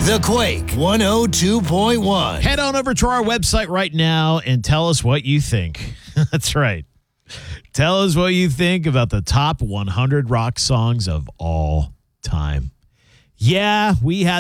The Quake 102.1. Head on over to our website right now and tell us what you think. That's right. Tell us what you think about the top 100 rock songs of all time. Yeah, we had